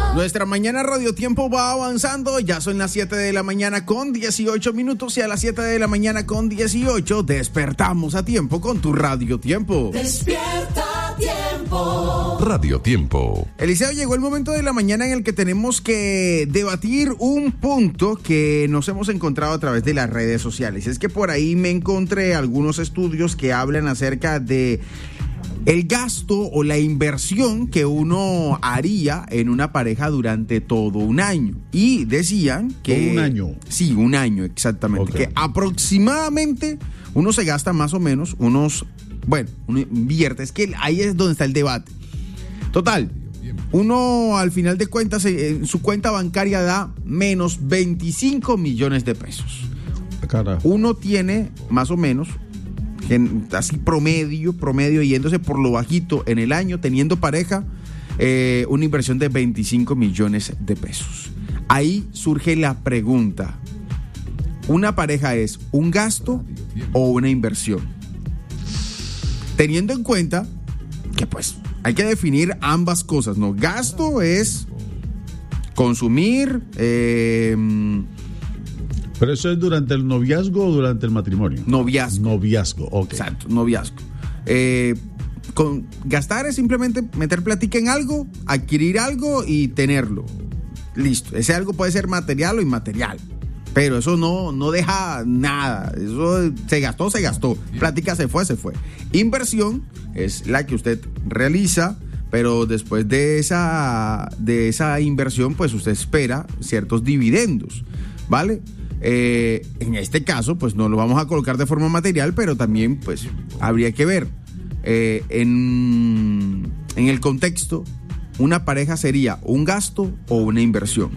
Nuestra mañana Radio Tiempo va avanzando, ya son las 7 de la mañana con 18 minutos y a las 7 de la mañana con 18 despertamos a tiempo con tu Radio Tiempo. Despierta Tiempo. Radio Tiempo. Eliseo, llegó el momento de la mañana en el que tenemos que debatir un punto que nos hemos encontrado a través de las redes sociales. Es que por ahí me encontré algunos estudios que hablan acerca de el gasto o la inversión que uno haría en una pareja durante todo un año. Y decían que... ¿Todo un año? Sí, un año, exactamente. Okay. Que aproximadamente uno se gasta más o menos unos... Bueno, uno invierte. Es que ahí es donde está el debate. Total, uno al final de cuentas en su cuenta bancaria da menos 25 millones de pesos. Carajo. Uno tiene más o menos... así promedio yéndose por lo bajito en el año, teniendo pareja, una inversión de 25 millones de pesos. Ahí surge la pregunta: ¿una pareja es un gasto o una inversión? Teniendo en cuenta que pues hay que definir ambas cosas, ¿no? Gasto es consumir, ¿Pero eso es durante el noviazgo o durante el matrimonio? noviazgo. Noviazgo, ok. Exacto, noviazgo. Gastar es simplemente meter platica en algo, adquirir algo y tenerlo. Listo. Ese algo puede ser material o inmaterial, pero eso no deja nada. Eso se gastó. Platica se fue. Inversión es la que usted realiza, pero después de esa inversión, pues usted espera ciertos dividendos, ¿vale? En este caso, pues no lo vamos a colocar de forma material, pero también pues habría que ver en el contexto, ¿una pareja sería un gasto o una inversión?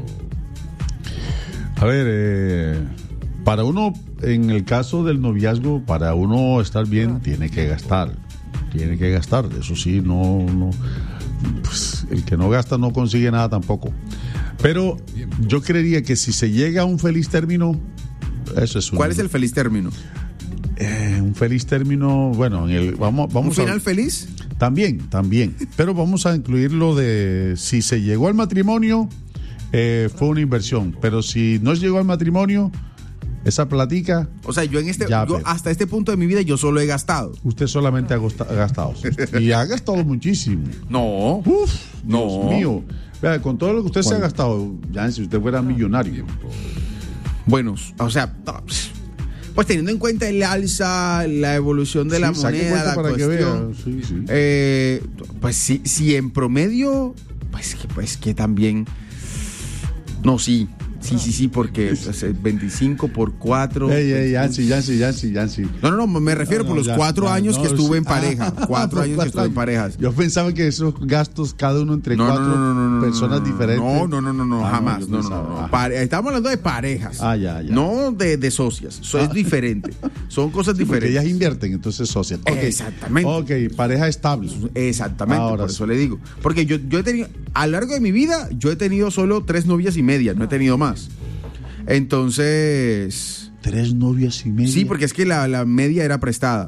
A ver, para uno, en el caso del noviazgo, para uno estar bien, tiene que gastar. Eso sí, no pues, el que no gasta no consigue nada tampoco. Pero yo creería que si se llega a un feliz término, eso es ¿Cuál es el feliz término? Un feliz término, bueno, vamos ¿Un final a, feliz? También, pero vamos a incluir lo de si se llegó al matrimonio, fue una inversión, pero si no llegó al matrimonio, esa platica... O sea, yo hasta este punto de mi vida yo solo he gastado. Usted solamente ha gastado. Y ha gastado muchísimo. No. Dios mío. Vea, con todo lo que usted se ha gastado, ya si usted fuera millonario. Bueno, o sea, pues teniendo en cuenta el alza, la evolución de la moneda, la para cuestión, que vea. pues si en promedio, pues que también, no, sí, porque 25 por 4. Yancy. No, me refiero por los 4 años que estuve en pareja. 4 años que estuve en parejas. Yo pensaba que esos gastos, cada uno entre 4 personas diferentes. No, jamás. No. Estamos hablando de parejas. Ya. No de socias. Eso es diferente. Son cosas diferentes. Porque ellas invierten, entonces socias. Okay. Exactamente. Ok, pareja estable. Exactamente, Ahora por eso le digo. Porque yo he tenido, a lo largo de mi vida, yo he tenido solo 3 novias y media, no he tenido más. Entonces... 3 novias y media. Sí, porque es que la media era prestada.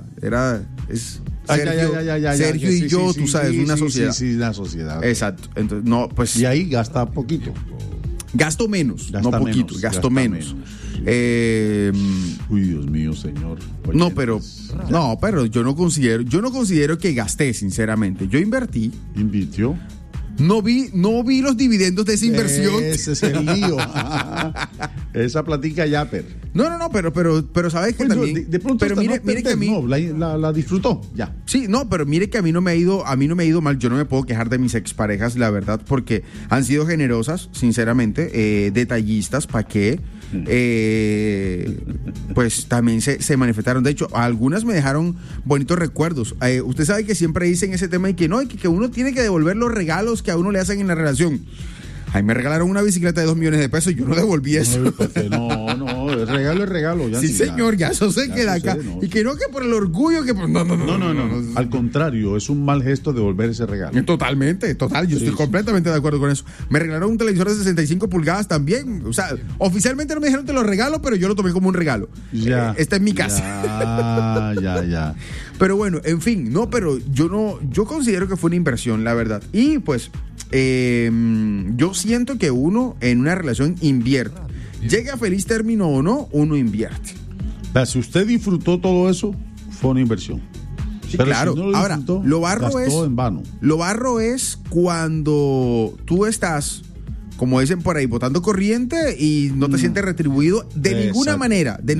Sergio y yo, tú sabes, una sociedad. Sí, una sociedad. Exacto. Entonces, no, pues... Y ahí gasta poquito. Gasto menos, no poquito, gasto menos. Uy, Dios mío, señor. No, pero yo no considero que gasté, sinceramente. Yo invertí. ¿Invirtió? No vi los dividendos de esa inversión. Ese es el lío. Esa platica ya, No, pero sabes que bueno, también. De pronto, pero mire que a mí. No, la disfrutó, ya. Sí, no, pero mire que a mí no me ha ido mal. Yo no me puedo quejar de mis exparejas, la verdad, porque han sido generosas, sinceramente, detallistas, ¿para qué? Pues también se manifestaron. De hecho, algunas me dejaron bonitos recuerdos. Usted sabe que siempre dicen ese tema y que no, y que uno tiene que devolver los regalos que a uno le hacen en la relación. Ahí me regalaron una bicicleta de 2 millones de pesos y yo no devolví eso. No, no, el regalo es regalo. Ya Sí, señor, ya eso se ya queda sucede, acá. no. Y que no, que por el orgullo, que por... No. No. Al contrario, es un mal gesto devolver ese regalo. Totalmente, yo estoy completamente de acuerdo con eso. Me regalaron un televisor de 65 pulgadas también. O sea, oficialmente no me dijeron te lo regalo, pero yo lo tomé como un regalo. Ya. Está en mi casa. Ya. Pero bueno, en fin, pero yo considero que fue una inversión, la verdad. Y pues, yo siento que uno en una relación invierte. Llegue a feliz término o no, uno invierte. O sea, si usted disfrutó todo eso, fue una inversión. Sí, Pero claro. si no lo Ahora, disfrutó, lo barro en vano. Lo barro es cuando tú estás, como dicen por ahí, botando corriente y no te sientes retribuido de ninguna manera, de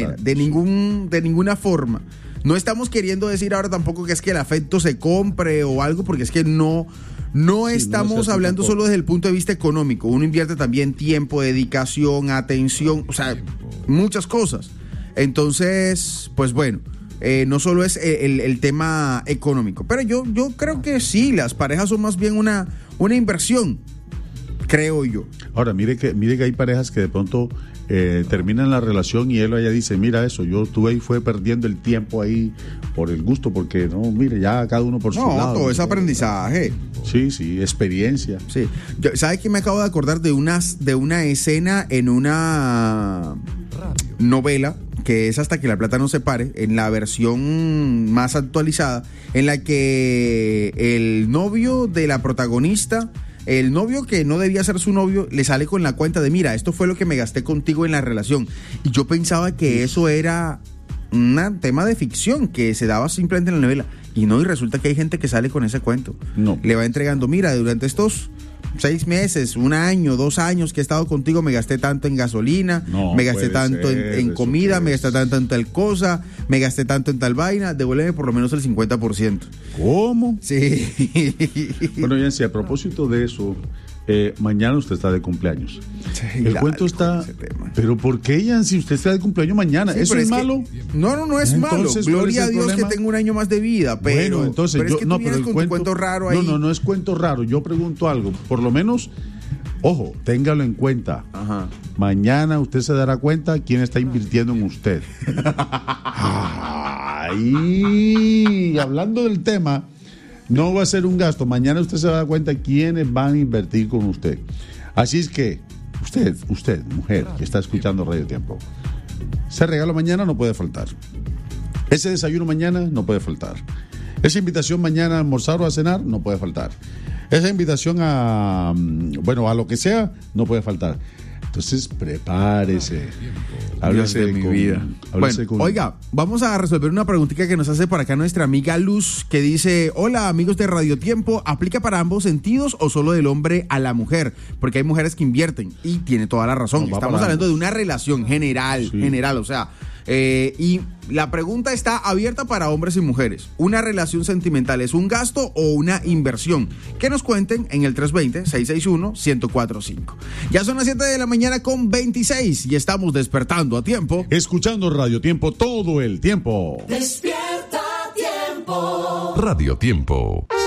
ninguna forma. No estamos queriendo decir ahora tampoco que es que el afecto se compre o algo, porque es que no estamos hablando solo desde el punto de vista económico. Uno invierte también tiempo, dedicación, atención, o sea, muchas cosas. Entonces, pues bueno, no solo es el tema económico, pero yo creo que sí, las parejas son más bien una inversión, creo yo. Ahora, mire que hay parejas que de pronto terminan la relación y él o ella dice, mira eso, yo estuve ahí, fue perdiendo el tiempo ahí por el gusto, porque no, mire, ya cada uno por su lado. No, todo es aprendizaje. Sí, experiencia. Sí. ¿Sabe que me acabo de acordar de una escena en una novela que es Hasta que la plata no se pare, en la versión más actualizada, en la que el novio de la protagonista, el novio que no debía ser su novio, le sale con la cuenta de, mira, esto fue lo que me gasté contigo en la relación. Y yo pensaba que eso era un tema de ficción que se daba simplemente en la novela. Y no, y resulta que hay gente que sale con ese cuento. No. Le va entregando, mira, durante estos 6 meses, 1 año, 2 años que he estado contigo, me gasté tanto en gasolina, me gasté tanto en comida, me gasté tanto en tal cosa, me gasté tanto en tal vaina, devuélveme por lo menos el 50%. ¿Cómo? Sí. Bueno, Yancy, a propósito de eso, mañana usted está de cumpleaños. Sí, el cuento está... Pero ¿por qué, Yancy? Usted está de cumpleaños mañana. Sí, ¿Eso es malo? No es malo. Gloria a Dios que tengo 1 año más de vida, pero... Bueno, entonces pero es que tú vienes con tu cuento raro ahí. No es cuento raro. Yo pregunto algo. Por lo menos, ojo, téngalo en cuenta. Ajá. Mañana usted se dará cuenta quién está invirtiendo en usted. Ay, hablando del tema... No va a ser un gasto. Mañana usted se va a dar cuenta quiénes van a invertir con usted. Así es que usted, mujer, que está escuchando Radio Tiempo, ese regalo mañana no puede faltar. Ese desayuno mañana no puede faltar. Esa invitación mañana a almorzar o a cenar no puede faltar. Esa invitación a lo que sea no puede faltar. Entonces, prepárese. Háblese de mi vida. Bueno, oiga, vamos a resolver una preguntita que nos hace por acá nuestra amiga Luz, que dice, hola amigos de Radio Tiempo, ¿aplica para ambos sentidos o solo del hombre a la mujer? Porque hay mujeres que invierten y tiene toda la razón. Estamos hablando de una relación general, o sea... y la pregunta está abierta para hombres y mujeres. ¿Una relación sentimental es un gasto o una inversión? Que nos cuenten en el 320-661-1045. Ya son las 7 de la mañana con 26 y estamos despertando a tiempo. Escuchando Radio Tiempo todo el tiempo. Despierta a tiempo. Radio Tiempo.